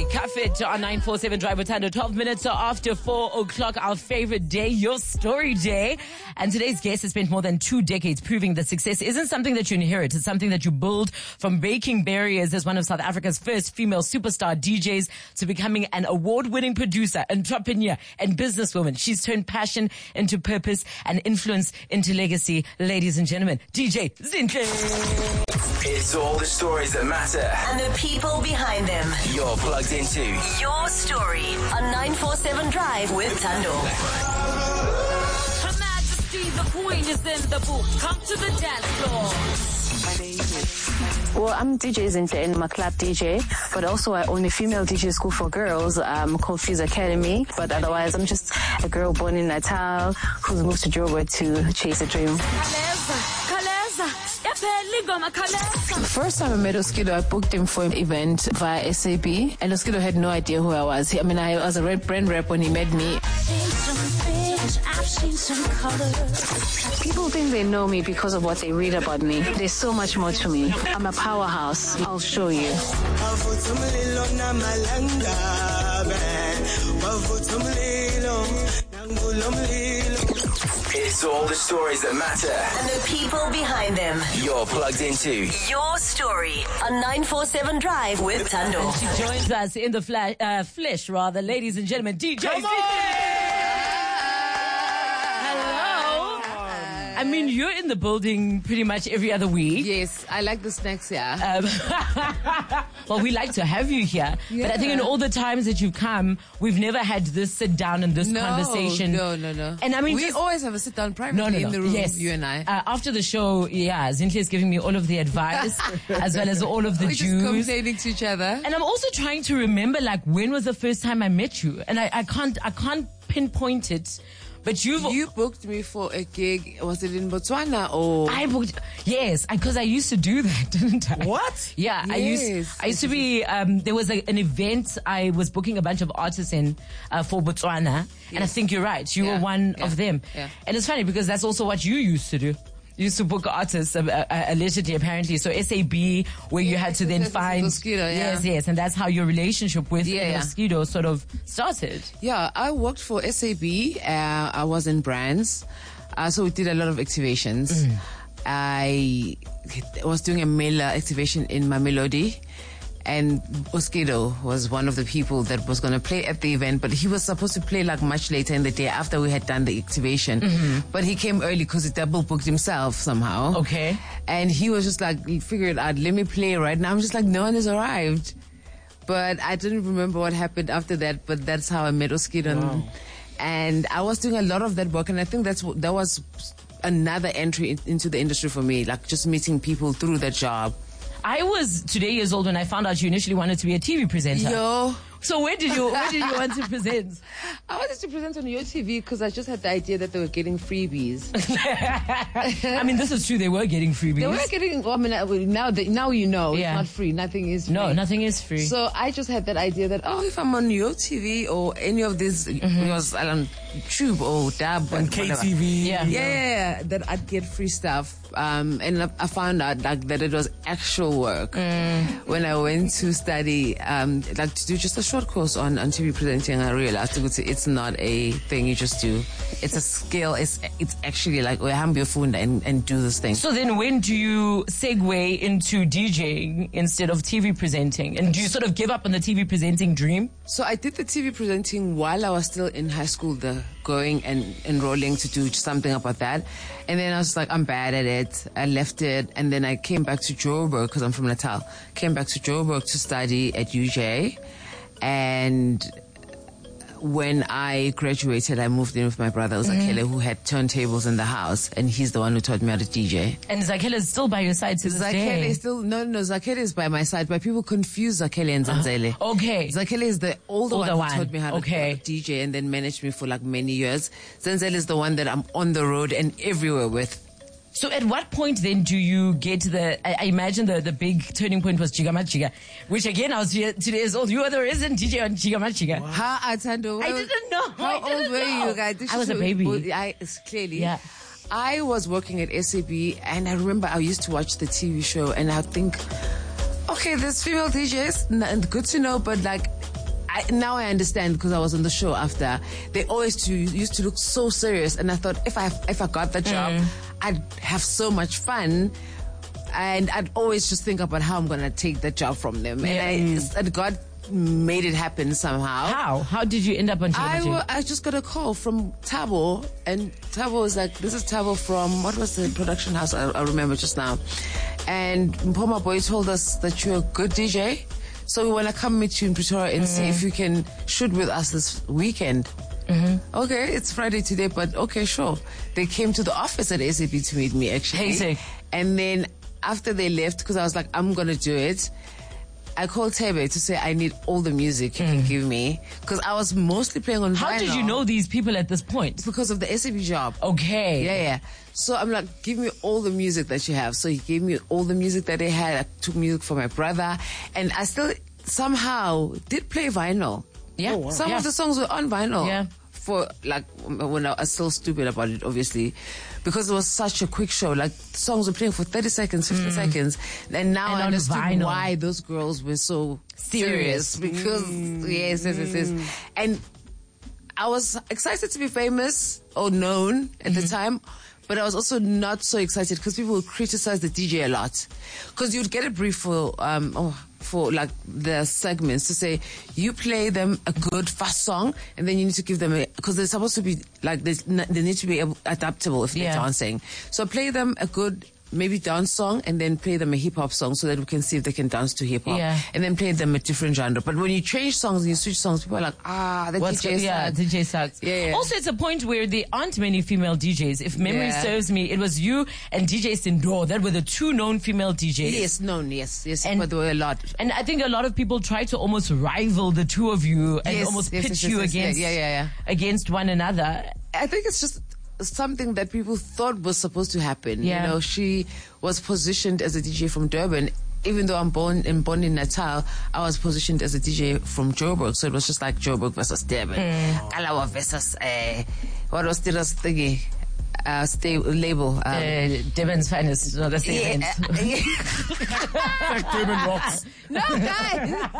Cuff on 947 Drive with Tando. 12 minutes after 4 o'clock, our favorite day, your story day. And today's guest has spent more than 2 decades proving that success isn't something that you inherit. It's something that you build, from breaking barriers as one of South Africa's first female superstar DJs to becoming an award-winning producer, entrepreneur, and businesswoman. She's turned passion into purpose and influence into legacy. Ladies and gentlemen, DJ Zinhle. It's all the stories that matter and the people behind them. You're plugged into Your Story on 947 Drive with Tando. Her Majesty the Queen is in the booth. Come to the dance floor. Well, I'm DJ Zinhle and I'm a club DJ, but also I own a female DJ school for girls called Fuse Academy. But otherwise, I'm just a girl born in Natal who's moved to Joburg to chase a dream. The first time I met Oskido, I booked him for an event via SAB, and Oskido had no idea who I was. I mean, I was a red brand rep when he met me. People think they know me because of what they read about me. There's so much more to me. I'm a powerhouse. I'll show you. It's all the stories that matter and the people behind them. You're plugged into Your Story on 947 Drive with Tando. She joins us in the flesh, ladies and gentlemen, DJ Zinhle. I mean, you're in the building pretty much every other week. Yes, I like the snacks here. Well, we like to have you here. Yeah. But I think in all the times that you've come, we've never had this sit down and this conversation. No. And I mean, we always have a sit down privately in the room, yes. You and I. After the show, Zinhle is giving me all of the advice as well as all of the We're juice. just complaining to each other. And I'm also trying to remember, like, when was the first time I met you? And I can't pinpoint it. But you booked me for a gig. Was it in Botswana or? I booked, yes, because I used to do that, didn't I? What? Yeah, yes. I used to be. There was an event I was booking a bunch of artists in for Botswana, yes. And I think you're right. You were one of them. Yeah. And it's funny because that's also what you used to do. You used to book artists, allegedly, apparently. So SAB, where you had to then find... Mosquito, yes. And that's how your relationship with Mosquito sort of started. Yeah, I worked for SAB. I was in brands. So we did a lot of activations. I was doing a mailer activation in Mamelodi. And Mosquito was one of the people that was going to play at the event, but he was supposed to play like much later in the day after we had done the activation. But he came early because he double booked himself somehow. Okay. And he was just like, he figured out, let me play right now. I'm just like, no one has arrived. But I didn't remember what happened after that, but that's how I met Mosquito. Wow. And I was doing a lot of that work, and I think that was another entry into the industry for me, like just meeting people through that job. I was 2 years old when I found out you initially wanted to be a TV presenter. Yo. So where did you want to present? I wanted to present on your TV because I just had the idea that they were getting freebies. I mean, this is true. They were getting freebies. They were getting. Well, I mean, now you know it's not free. Nothing is free. No, nothing is free. So I just had that idea that if I'm on your TV or any of this, was on Tube or Dab and KTV, that I'd get free stuff. And I found out that it was actual work when I went to study, like to do just a short course on TV presenting. I realized it's not a thing you just do. It's a skill. It's actually like have your phone and do this thing. So then when do you segue into DJing instead of TV presenting? And do you sort of give up on the TV presenting dream? So I did the TV presenting while I was still in high school, going and enrolling to do something about that. And then I was like, I'm bad at it. I left it. And then I came back to Joburg because I'm from Natal. Came back to Joburg to study at UJ. And when I graduated, I moved in with my brother, Zakhele, who had turntables in the house. And he's the one who taught me how to DJ. And Zakhele is still by your side to this day? Zakhele is by my side. But people confuse Zakhele and Zanzele. Okay. Zakhele is the older one who taught me how to DJ and then managed me for like many years. Zanzele is the one that I'm on the road and everywhere with. So at what point then do you get to I imagine the big turning point was Chiga Machiga, which again, I was 2 years old. You were the resident DJ on Chiga Machiga. Wow. I didn't know. How old were you guys? I was a baby. Clearly. Yeah. I was working at SAB and I remember I used to watch the TV show and I think, okay, there's female DJs, good to know, but like, now I understand because I was on the show after. They always used to look so serious, and I thought if I got the job, I'd have so much fun, and I'd always just think about how I'm gonna take the job from them. And God made it happen somehow. How did you end up on television? I just got a call from Thabo, and Thabo was like, this is Thabo from, what was the production house? I remember just now. And Mpoma Boy told us that you're a good DJ, so we want to come meet you in Pretoria and see if you can shoot with us this weekend. Okay, it's Friday today, but okay, sure. They came to the office at SAP to meet me, actually. Hey, and then after they left, because I was like, I'm going to do it, I called Tebe to say I need all the music you can give me, because I was mostly playing on vinyl. How did you know these people at this point? Because of the SAP job. Okay. Yeah. So I'm like, give me all the music that you have. So he gave me all the music that they had. I took music for my brother, and I still somehow did play vinyl. Yeah. Oh, wow. Some of the songs were on vinyl. Yeah. For like when I was still stupid about it, obviously, because it was such a quick show. Like songs were playing for 30 seconds, 50 seconds, and now And I on understood vinyl. why those girls were so serious. Because yes, and I was excited to be famous or known at the time. But I was also not so excited because people would criticize the DJ a lot. Because you'd get a brief for like the segments to say, you play them a good fast song, and then you need to give them because they're supposed to be like, they need to be adaptable if they're dancing. So play them a good maybe dance song, and then play them a hip-hop song so that we can see if they can dance to hip-hop. And then play them a different genre. But when you change songs and you switch songs, people are like, the DJ sucks. Yeah. Also, it's a point where there aren't many female DJs. If memory serves me, it was you and DJ Sindor that were the two known female DJs. Yes, but there were a lot. And I think a lot of people try to almost rival the two of you and almost pitch you against against one another. I think it's just something that people thought was supposed to happen. Yeah. You know, she was positioned as a DJ from Durban. Even though I'm born in Natal, I was positioned as a DJ from Joburg. So it was just like Joburg versus Durban. Alawa versus, what was the thingy? Label. Durban's finest. No, that's the event. Like Durban Rocks. No, guys.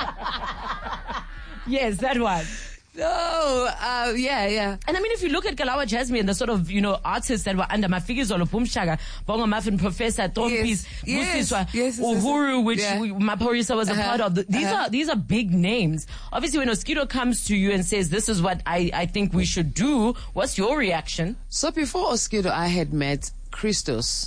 Yes, that one. No, yeah. And I mean, if you look at Kalawa Jasmine, the sort of, artists that were under Mafigizolo, Pumshaga, Bongo Muffin, Professor, Tompis, Busiswa, Uhuru, which Maporisa was a part of. These are big names. Obviously, when Oskido comes to you and says, this is what I think we should do, what's your reaction? So before Oskido, I had met Christos.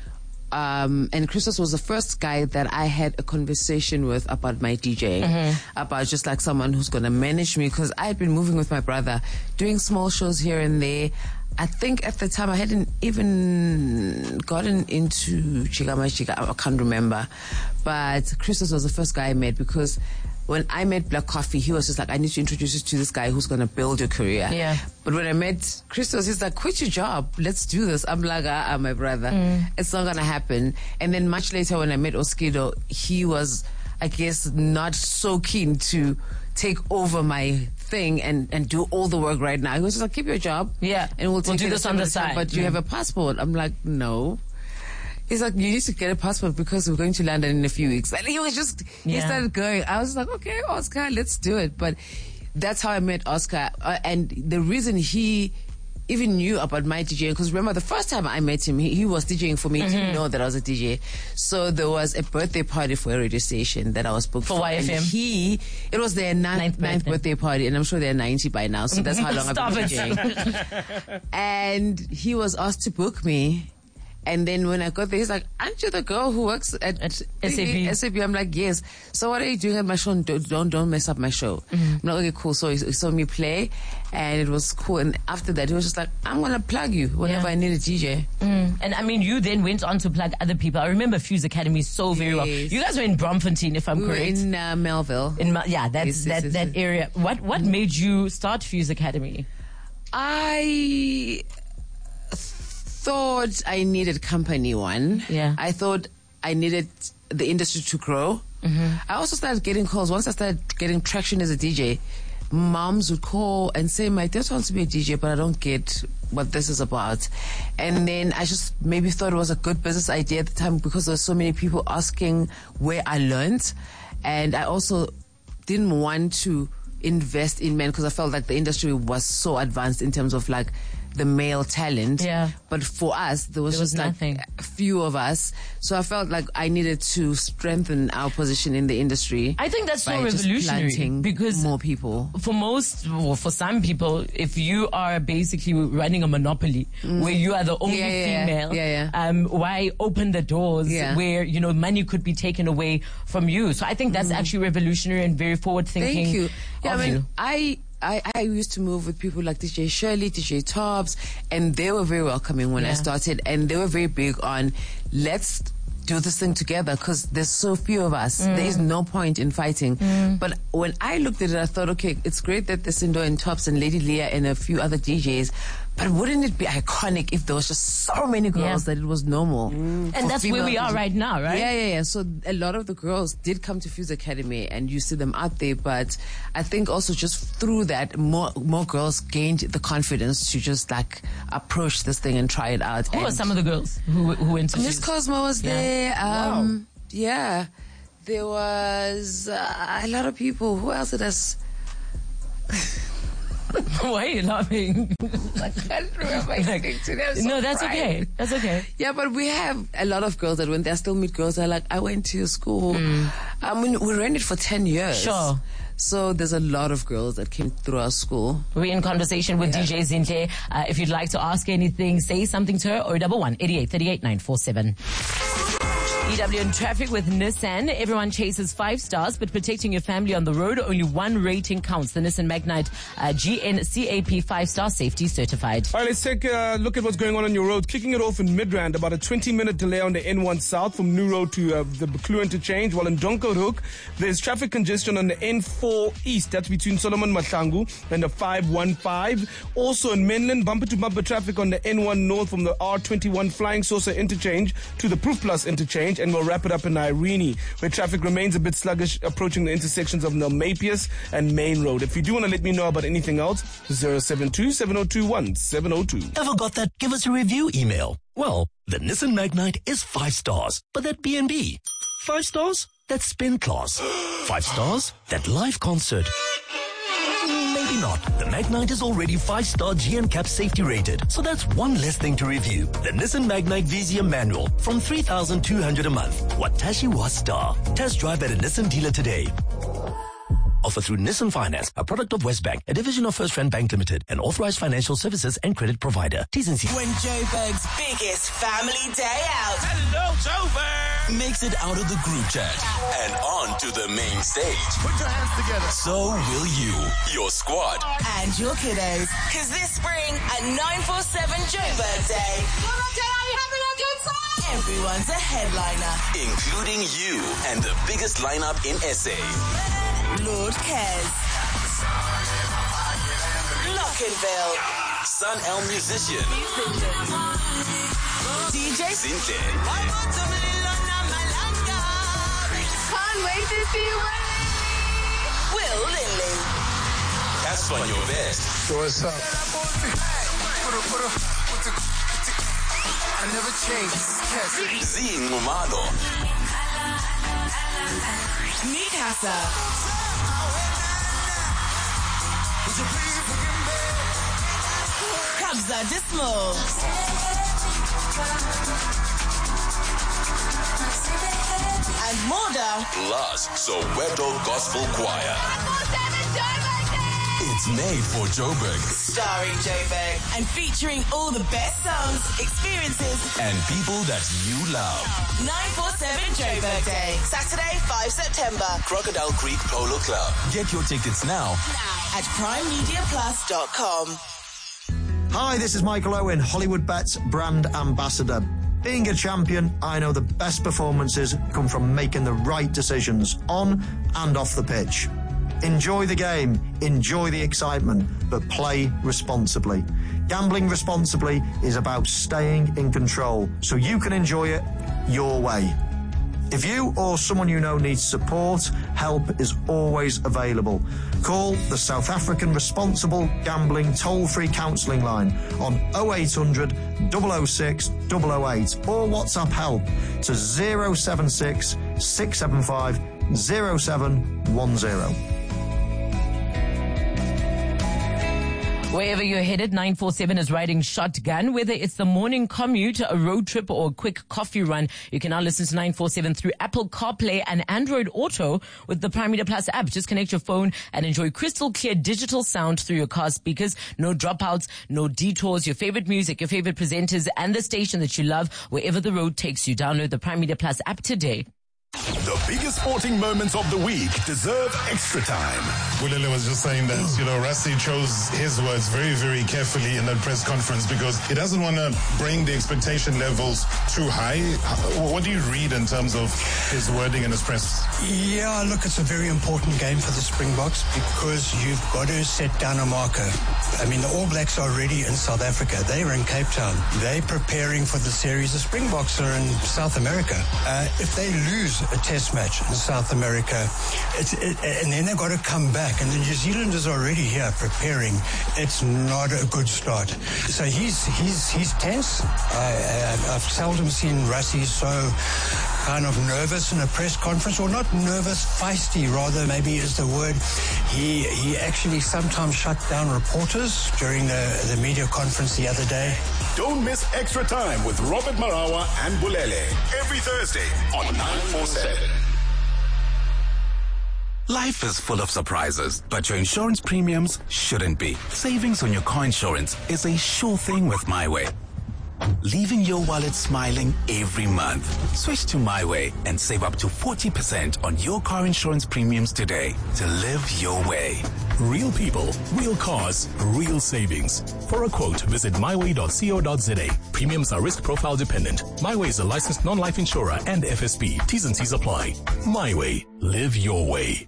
And Christos was the first guy that I had a conversation with about my DJing, about just like someone who's going to manage me, because I had been moving with my brother, doing small shows here and there. I think at the time I hadn't even gotten into Chigama Chiga, I can't remember. But Christos was the first guy I met, because when I met Black Coffee, he was just like, I need to introduce you to this guy who's going to build your career. Yeah. But when I met Christos, he's like, quit your job. Let's do this. I'm like, my brother. It's not going to happen. And then much later when I met Oskido, he was, I guess, not so keen to take over my thing and do all the work right now. He was just like, keep your job. Yeah. And we'll do this on the side. But you have a passport. I'm like, no. He's like, you need to get a passport because we're going to London in a few weeks. And he was just, he started going. I was like, okay, Oscar, let's do it. But that's how I met Oscar. And the reason he even knew about my DJing, because remember the first time I met him, he was DJing for me. He didn't know that I was a DJ. So there was a birthday party for a radio station that I was booked for. YFM? It was their ninth birthday party, and I'm sure they're 90 by now. So that's how long I've been DJing. And he was asked to book me. And then when I got there, he's like, aren't you the girl who works at SAP? I'm like, yes. So what are you doing at my show? Don't mess up my show. I'm like, okay, cool. So he saw me play, and it was cool. And after that, he was just like, I'm going to plug you whenever I need a DJ. And I mean, you then went on to plug other people. I remember Fuse Academy so very well. You guys were in Bromfontein, if I'm correct. We were in Melville. That area. What made you start Fuse Academy? I thought I needed company one. Yeah. I thought I needed the industry to grow. I also started getting calls. Once I started getting traction as a DJ, moms would call and say, my dad wants to be a DJ, but I don't get what this is about. And then I just maybe thought it was a good business idea at the time, because there were so many people asking where I learned. And I also didn't want to invest in men because I felt like the industry was so advanced in terms of like the male talent. Yeah. But for us, there was just nothing. like a few of us. So I felt like I needed to strengthen our position in the industry. I think that's so by just revolutionary planting because more people. For some people, if you are basically running a monopoly where you are the only female, why open the doors where, you know, money could be taken away from you? So I think that's actually revolutionary and very forward thinking. Thank you. Yeah, of you. I used to move with people like DJ Shirley, DJ Tobbs, and they were very welcoming when I started, and they were very big on let's do this thing together because there's so few of us. There is no point in fighting. But when I looked at it, I thought, okay, it's great that there's Sindo and Tops and Lady Leah and a few other DJs, but wouldn't it be iconic if there was just so many girls that it was normal? And that's where we are right now, right? Yeah. So a lot of the girls did come to Fuse Academy and you see them out there, but I think also just through that, more girls gained the confidence to just like approach this thing and try it out. Who are some of the girls who went to Miss Fuse? Cosmo was there. Wow. Yeah. There was a lot of people. Who else did us? Why are you laughing? I can't remember anything today. I'm so No, that's fried. okay. That's okay. Yeah, but we have a lot of girls that when they still meet girls, they're like, I went to your school. I mean, we ran it for 10 years. Sure. So there's a lot of girls that came through our school. We're in conversation with DJ Zinhle. If you'd like to ask anything, say something to her, 011 88 38 947. EW in traffic with Nissan. Everyone chases 5 stars, but protecting your family on the road, only one rating counts. The Nissan Magnite GNCAP 5-star safety certified. All right, let's take a look at what's going on your road. Kicking it off in Midrand, about a 20-minute delay on the N1 South from New Road to the Baklu interchange. While in Donkerhoek, there's traffic congestion on the N4 East. That's between Solomon Mahlangu and the 515. Also in Menlyn, bumper-to-bumper traffic on the N1 North from the R21 Flying Saucer interchange to the Proof Plus interchange. And we'll wrap it up in Irene, where traffic remains a bit sluggish approaching the intersections of Nelmapius and Main Road. If you do want to let me know about anything else, 072-7021-702. Ever got that give us a review email? Well, the Nissan Magnite is 5 stars, but that B&B. 5 stars? That spin class. 5 stars? That live concert. Maybe not. The Magnite is already 5-star GNCAP safety rated, so that's one less thing to review. The Nissan Magnite Vizia manual from 3,200 a month. Watashi wa star. Test drive at a Nissan dealer today. Offer through Nissan Finance, a product of Westbank, a division of First Rand Bank Limited, an authorized financial services and credit provider. T's and C's. When Joburg's biggest family day out Hello, Joburg! Makes it out of the group chat And on to the main stage. Put your hands together. So will you. Your squad. and your kiddos, cause this spring at 947 Joburg Day, everyone's a headliner. Including you and the biggest lineup in SA. Lord Kes, Lockenville, Sun El Musician. DJ Zinhle. Can't wait to see you. Will Lindley, That's on your best. So what's up? I never change. Zing Umado. Mikasa, Kabza De Small, and Moda. Plus Soweto Gospel Choir. It's made for Joburg. Starring Joburg and featuring all the best songs, experiences, And people that you love. 947 Joburg Day, Saturday, 5 September Crocodile Creek Polo Club. Get your tickets now. at primemediaplus.com. Hi, this is Michael Owen, Hollywood Bets brand ambassador. Being a champion, I know the best performances come from making the right decisions on and off the pitch. Enjoy the game, enjoy the excitement, but play responsibly. Gambling responsibly is about staying in control so you can enjoy it your way. If you or someone you know needs support, help is always available. Call the South African Responsible Gambling toll-free counselling line on 0800 006 008 or WhatsApp help to 076 675 0710. Wherever you're headed, 947 is riding shotgun. Whether it's the morning commute, a road trip, or a quick coffee run, you can now listen to 947 through Apple CarPlay and Android Auto with the Prime Media Plus app. Just connect your phone and enjoy crystal clear digital sound through your car speakers. No dropouts, no detours. Your favorite music, your favorite presenters, and the station that you love wherever the road takes you. Download the Prime Media Plus app today. The biggest sporting moments of the week deserve extra time. Bulele was just saying that, Rassie chose his words very, very carefully in that press conference because he doesn't want to bring the expectation levels too high. What do you read in terms of his wording in his press? Yeah, look, it's a very important game for the Springboks because you've got to set down a marker. I mean, the All Blacks are already in South Africa. They're in Cape Town. They're preparing for the series. The Springboks are in South America. If they lose a test match in South America, and then they've got to come back, and the New Zealanders are already here preparing. It's not a good start. So he's tense. I've seldom seen Rassie so kind of nervous in a press conference, or not nervous, feisty rather, maybe is the word. He actually sometimes shut down reporters during the media conference the other day. Don't miss Extra Time with Robert Marawa and Bulele every Thursday on 947. Life is full of surprises, but your insurance premiums shouldn't be. Savings on your car insurance is a sure thing with MyWay. Leaving your wallet smiling every month. Switch to MyWay and save up to 40% on your car insurance premiums today to live your way. Real people, real cars, real savings. For a quote, visit myway.co.za. Premiums are risk profile dependent. MyWay is a licensed non-life insurer and FSP. T's and C's apply. MyWay. Live your way.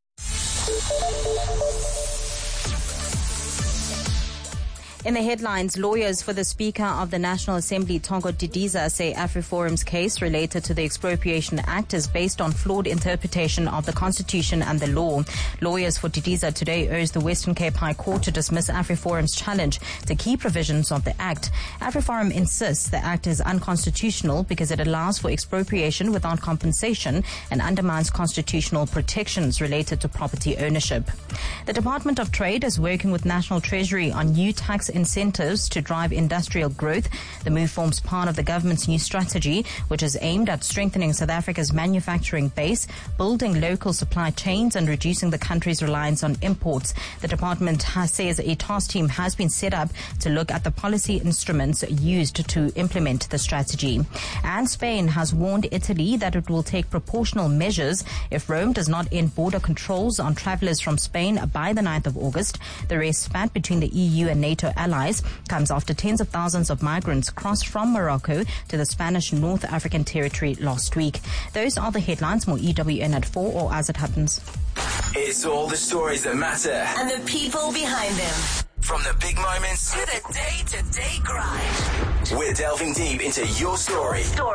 In the headlines, lawyers for the Speaker of the National Assembly, Thoko Didiza, say AfriForum's case related to the Expropriation Act is based on flawed interpretation of the Constitution and the law. Lawyers for Didiza today urged the Western Cape High Court to dismiss AfriForum's challenge to key provisions of the Act. AfriForum insists the Act is unconstitutional because it allows for expropriation without compensation and undermines constitutional protections related to property ownership. The Department of Trade is working with National Treasury on new tax incentives to drive industrial growth. The move forms part of the government's new strategy, which is aimed at strengthening South Africa's manufacturing base, building local supply chains, and reducing the country's reliance on imports. The department says a task team has been set up to look at the policy instruments used to implement the strategy. And Spain has warned Italy that it will take proportional measures if Rome does not end border controls on travelers from Spain by the 9th of August. The respite between the EU and NATO allies comes after tens of thousands of migrants crossed from Morocco to the Spanish North African territory last week. Those are the headlines. More EWN at 4 or as it happens. It's all the stories that matter and the people behind them. From the big moments to the day-to-day grind. We're delving deep into your story.